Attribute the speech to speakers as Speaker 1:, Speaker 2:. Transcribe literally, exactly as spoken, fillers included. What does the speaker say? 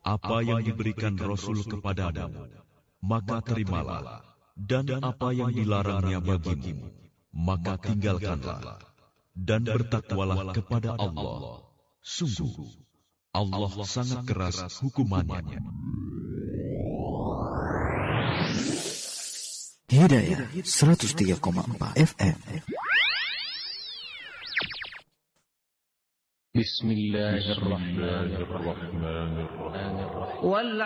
Speaker 1: Apa yang diberikan Rasul kepadamu, maka terimalah, dan apa yang dilarangnya bagimu, maka tinggalkanlah, dan bertakwalah kepada Allah. Sungguh, Allah sangat keras hukumannya.
Speaker 2: Hidayah seratus tiga koma empat F M.
Speaker 3: Bismillahirrahmanirrahim.